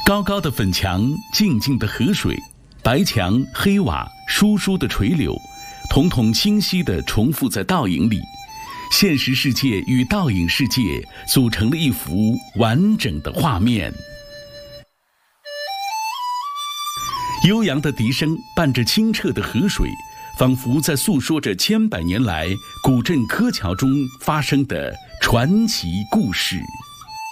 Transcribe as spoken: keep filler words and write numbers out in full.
高高的粉墙，静静的河水，白墙黑瓦，疏疏的垂柳，统统清晰地重复在倒影里。现实世界与倒影世界组成了一幅完整的画面。悠扬的笛声伴着清澈的河水，仿佛在诉说着千百年来古镇柯桥中发生的传奇故事。